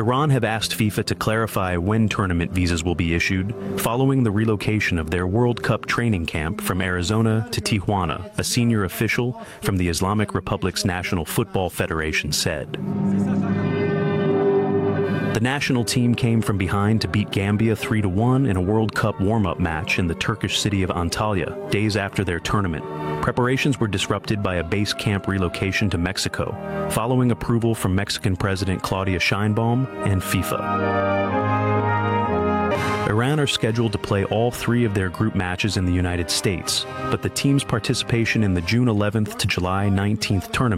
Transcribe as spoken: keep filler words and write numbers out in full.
Iran have asked FIFA to clarify when tournament visas will be issued, following the relocation of their World Cup training camp from Arizona to Tijuana, a senior official from the Islamic Republic's National Football Federation said. The national team came from behind to beat Gambia three to one in a World Cup warm-up match in the Turkish city of Antalya, days after their tournament. Preparations were disrupted by a base camp relocation to Mexico, following approval from Mexican President Claudia Sheinbaum and FIFA. Iran are scheduled to play all three of their group matches in the United States, but the team's participation in the June eleventh to July nineteenth tournament